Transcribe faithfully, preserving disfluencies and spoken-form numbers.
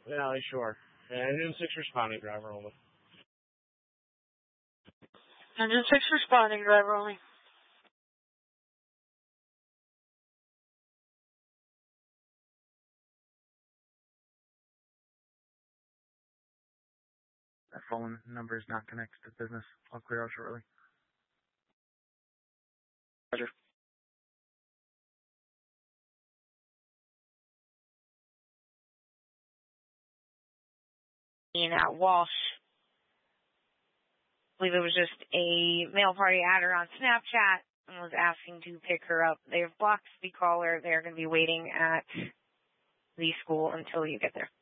Valley Shore. Engine six responding, driver only. Engine six responding, driver only. That phone number is not connected to business. I'll clear out shortly. Roger. At Walsh. I believe it was just a male party adder on Snapchat and was asking to pick her up. They've blocked the caller. They're going to be waiting at the school until you get there.